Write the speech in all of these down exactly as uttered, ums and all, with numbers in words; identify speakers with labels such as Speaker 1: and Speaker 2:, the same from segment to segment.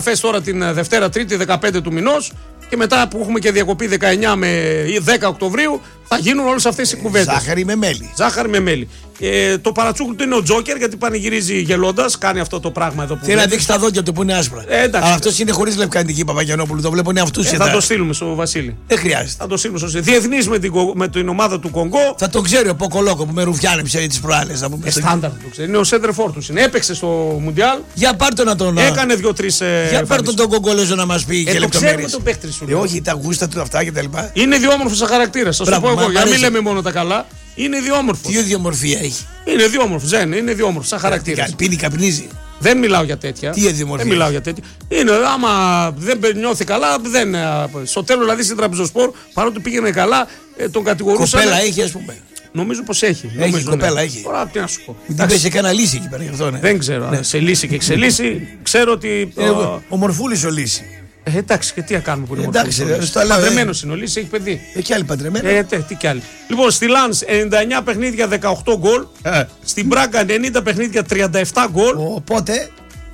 Speaker 1: Φες τώρα την Δευτέρα Τρίτη δεκαπέντε του μηνός και μετά που έχουμε και διακοπή δεκαεννιά με δέκα Οκτωβρίου θα γίνουν όλες αυτές οι κουβέντες.
Speaker 2: Ζάχαρη με μέλι.
Speaker 1: Ζάχαρη με μέλι. Ε, το παρατσούκλι του είναι ο Τζόκερ γιατί πανηγυρίζει γελώντας, κάνει αυτό το πράγμα εδώ που.
Speaker 2: Θέλει να δείξει τα δόντια του που είναι άσπρα.
Speaker 1: Ε,
Speaker 2: Αλλά αυτός είναι χωρίς λευκαντική Παπαγιανόπουλου. Το βλέπω είναι αυτούς.
Speaker 1: Ε, θα το στείλουμε στο Βασίλη.
Speaker 2: Δεν χρειάζεται.
Speaker 1: Θα το στείλουμε στο Διεθνής με την, με την ομάδα του Κονγκό.
Speaker 2: Θα το ξέρει ο Ποκολόκο που με ρουφιάνεψε τις προάλλες.
Speaker 1: Ε, στάνταρ το ξέρει. Είναι ο σέντερ φόρτου. Έπαιξε στο Μουντιάλ.
Speaker 2: Για πάρτε να τον.
Speaker 1: Έκανε δύο-τρει. Ε,
Speaker 2: Για πάρτε τον Κογκολέζο να μας πει
Speaker 1: ε,
Speaker 2: και λεπτομέρειες.
Speaker 1: Το παίχτη σου.
Speaker 2: Ε, όχι, τα γούστα του αυτά κτλ.
Speaker 1: Είναι ιδιόμορφο σαν χαρακτήρα. Θα σου πω εγώ. Για να μην λέμε μόνο τα καλά. Είναι ιδιόμορφο.
Speaker 2: Τι ιδιομορφία έχει.
Speaker 1: Είναι ιδιόμορφο. Δεν είναι ιδιόμορφο σαν χαρακτήρα.
Speaker 2: Πίνει, καπνίζει.
Speaker 1: Δεν μιλάω για τέτοια.
Speaker 2: Τι ιδιομορφία.
Speaker 1: Δεν μιλάω για τέτοια. Είναι, άμα δεν νιώθει καλά, δεν. Στο τέλος δηλαδή στην Τραμπζοσπορ, παρότι πήγαινε καλά, τον κατηγορούσαν.
Speaker 2: Κοπέλα έχει, ας πούμε.
Speaker 1: Νομίζω πως έχει.
Speaker 2: Έχει,
Speaker 1: νομίζω,
Speaker 2: κοπέλα
Speaker 1: ναι.
Speaker 2: έχει.
Speaker 1: Τώρα τι να σου πω.
Speaker 2: Την πέσει κανένα λύση εκεί πέρα γι' αυτό, ναι.
Speaker 1: Δεν ξέρω.
Speaker 2: Ναι.
Speaker 1: Σε λύση και εξελίσσει. Ξέρω ότι.
Speaker 2: Ε, ο, ο Μορφούλης ο λύση.
Speaker 1: Ε, εντάξει, και τι να κάνουμε που είναι
Speaker 2: εντάξει,
Speaker 1: Μορφούλης. Παντρεμένος είναι ο Λύσης, έχει παιδί.
Speaker 2: Έχει άλλη παντρεμένο.
Speaker 1: Ε, τε, τι κι άλλη. Λοιπόν, στη Λανς ενενήντα εννιά παιχνίδια δεκαοκτώ γκολ.
Speaker 2: Ε.
Speaker 1: Στην Μπράγκα ενενήντα παιχνίδια τριάντα επτά γκολ.
Speaker 2: Οπότε.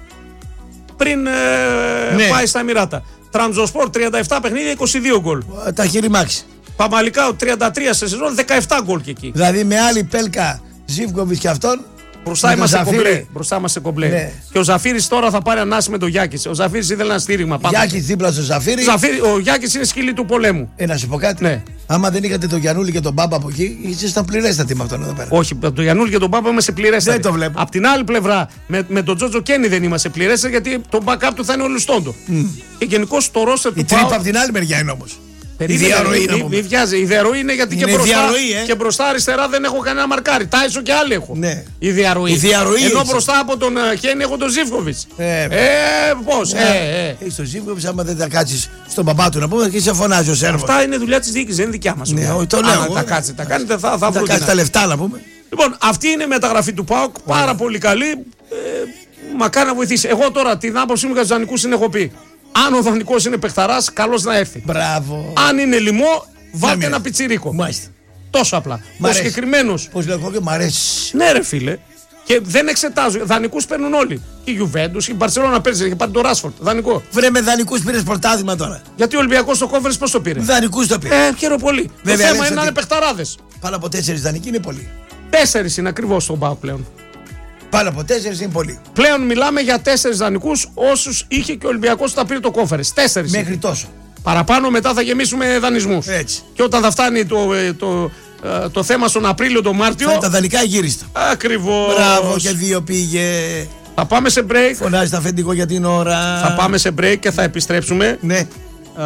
Speaker 1: Πριν ε, ναι. πάει στα Εμιράτα. Τραμζοσπορ τριάντα επτά παιχνίδια είκοσι δύο γκολ.
Speaker 2: Τα χειριμάξει.
Speaker 1: Παμαλικά τριάντα τρία σε σεζόν, δεκαεπτά γκολ και εκεί.
Speaker 2: Δηλαδή με άλλη Πέλκα, Ζίβκοβιτς και αυτόν.
Speaker 1: Μπροστά είμαστε κομπλέ. Μπροστά είμαστε κομπλέ. Ναι. Και ο Ζαφύρης τώρα θα πάρει ανάση με τον Γιάκης. Ο Ζαφύρης ήθελε ένα στήριγμα πάνω.
Speaker 2: Γιάκης δίπλα στο Ζαφύρη.
Speaker 1: Ζαφύρη, ο Γιάκης είναι σκύλι του πολέμου.
Speaker 2: Ε, να σου πω κάτι.
Speaker 1: Ναι.
Speaker 2: Άμα δεν είχατε τον Γιαννούλη και τον Μπάμπα από εκεί, ήσασταν πληρέστατοι με αυτόν εδώ πέρα.
Speaker 1: Όχι, τον Γιαννούλη και τον Μπάμπα είμαστε πληρέστατοι.
Speaker 2: Δεν το βλέπω.
Speaker 1: Απ' την άλλη πλευρά, με, με τον Τζότζο Κένι δεν είμαστε πληρέστατοι γιατί το backup του θα είναι ο Λουστόντο. Mm. Και γενικώς το ρόστερ του.
Speaker 2: Η τρύπα απ' την άλλη μεριά είναι όμως.
Speaker 1: Η διαρροή είναι. Μη βιάζει. Η διαρροή είναι γιατί
Speaker 2: είναι
Speaker 1: και, μπροστά,
Speaker 2: διαρροή, ε.
Speaker 1: και μπροστά αριστερά δεν έχω κανένα μαρκάρι. Τάισο και άλλοι έχω.
Speaker 2: Ναι.
Speaker 1: Η διαρροή.
Speaker 2: Η διαρροή
Speaker 1: Ενώ
Speaker 2: είσαι.
Speaker 1: μπροστά από τον Χένι έχω τον Ζίβκοβιτς.
Speaker 2: Ε,
Speaker 1: ε πώς.
Speaker 2: Ναι.
Speaker 1: Ε, ε.
Speaker 2: Έχεις τον Ζίβκοβιτς, άμα δεν τα κάτσεις στον παπά του να πούμε και σε φωνάζει ο Σέρβος.
Speaker 1: Αυτά είναι δουλειά της διοίκησης, δεν είναι δικιά μας.
Speaker 2: Ναι, όχι, το λέω.
Speaker 1: Αν τα κάτσει, τα κάνετε, θα, θα
Speaker 2: τα κάτσει τα λεφτά να πούμε.
Speaker 1: Λοιπόν, αυτή είναι η μεταγραφή του ΠΑΟΚ. Πάρα πολύ καλή. Ε, μακάρι να βοηθήσει. Εγώ τώρα την άποψή μου για τους δανεικούς την έχω πει. Αν ο δανεικός είναι παιχταράς, καλώς να έρθει.
Speaker 2: Μπράβο.
Speaker 1: Αν είναι λιμό, βάλτε ένα πιτσιρίκο.
Speaker 2: Μάλιστα.
Speaker 1: Τόσο απλά. Ο συγκεκριμένος.
Speaker 2: Πώς λέω και μ' αρέσει.
Speaker 1: Ναι, ρε φίλε. Και δεν εξετάζω. Δανεικούς παίρνουν όλοι. Και η Juventus, η Μπαρσελόνα πέρσι, είχε πάρει το Ράσφορντ. Δανεικό.
Speaker 2: Βρε με δανεικούς πήρες πρωτάθλημα τώρα.
Speaker 1: Γιατί ο Ολυμπιακός στο Conference πώς το πήρε.
Speaker 2: Δανεικούς το πήρε.
Speaker 1: Ε, χαίρομαι πολύ.
Speaker 2: Βέβαια,
Speaker 1: το θέμα είναι
Speaker 2: ότι...
Speaker 1: να είναι παιχταράδες.
Speaker 2: Πάνω από τέσσερις δανεικοί είναι πολύ.
Speaker 1: Τέσσερις είναι ακριβώς στον ΠΑΟΚ πλέον.
Speaker 2: Πάνω από τέσσερις είναι πολύ.
Speaker 1: Πλέον μιλάμε για τέσσερις δανεικούς όσους είχε και ο Ολυμπιακός όταν πήρε το Conference. Τέσσερις.
Speaker 2: Μέχρι
Speaker 1: είναι.
Speaker 2: τόσο.
Speaker 1: Παραπάνω μετά θα γεμίσουμε δανεισμούς.
Speaker 2: Έτσι.
Speaker 1: Και όταν θα φτάνει το, το, το, το θέμα στον Απρίλιο, τον Μάρτιο.
Speaker 2: Θα τα δανεικά γύριστα.
Speaker 1: Ακριβώς.
Speaker 2: Μπράβο, και δύο πήγε.
Speaker 1: Θα πάμε σε break.
Speaker 2: Φωνάζει τα αφεντικό για την ώρα.
Speaker 1: Θα πάμε σε break και θα επιστρέψουμε.
Speaker 2: Ναι.
Speaker 1: Α,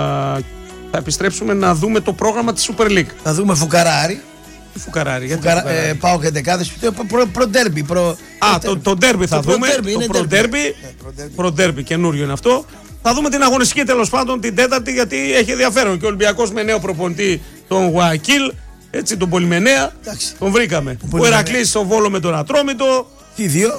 Speaker 1: θα επιστρέψουμε να δούμε το πρόγραμμα της Super League.
Speaker 2: Θα δούμε φουκαράρι.
Speaker 1: Τι φουκαράρι, γιατί
Speaker 2: Φουκαρα... ε, πάω και δεκάδες. Προ-ντέρμπι. Προ, προ,
Speaker 1: Α, το, το ντέρμπι θα
Speaker 2: το
Speaker 1: δούμε.
Speaker 2: Προ-ντέρμπι,
Speaker 1: το προ-ντέρμπι. Προ-ντέρμπι, καινούριο είναι αυτό. Θα δούμε την αγωνιστική τέλος πάντων την Τέταρτη γιατί έχει ενδιαφέρον. Και ο Ολυμπιακός με νέο προπονητή τον Γουακίλ, έτσι τον Πολυμενέα. Εντάξει. Τον βρήκαμε. Ο, ο Ηρακλής στο Βόλο με τον Ατρόμητο.
Speaker 2: Τι δύο.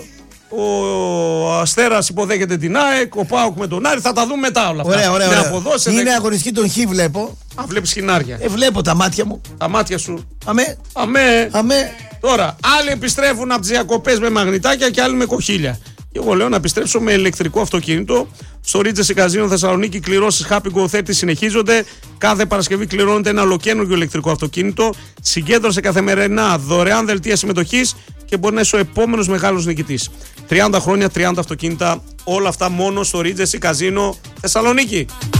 Speaker 1: Ο Αστέρας υποδέχεται την ΑΕΚ. Ο ΠΑΟΚ με τον Άρη. Θα τα δούμε μετά όλα αυτά.
Speaker 2: Ωραία, ωραία, ωραία.
Speaker 1: Αποδόσεις,
Speaker 2: είναι
Speaker 1: δε...
Speaker 2: αγωνιστική τον Χ βλέπω.
Speaker 1: Α, βλέπεις χινάρια.
Speaker 2: Ε, βλέπω τα μάτια μου.
Speaker 1: Τα μάτια σου.
Speaker 2: Αμέ.
Speaker 1: Αμέ.
Speaker 2: Αμέ.
Speaker 1: Τώρα, άλλοι επιστρέφουν από τις διακοπές με μαγνητάκια και άλλοι με κοχύλια. Και εγώ λέω να επιστρέψω με ηλεκτρικό αυτοκίνητο. Στο Regency Casino Θεσσαλονίκη κληρώσεις Happy Go θέρτι συνεχίζονται. Κάθε Παρασκευή κληρώνεται ένα ολοκαίνουργιο ηλεκτρικό αυτοκίνητο. Συγκέντρωσε καθημερινά δωρεάν δελτία συμμετοχής και μπορεί να είσαι ο επόμενος μεγάλος νικητής. τριάντα χρόνια, τριάντα αυτοκίνητα. Όλα αυτά μόνο στο Regency Casino Θεσσαλονίκη.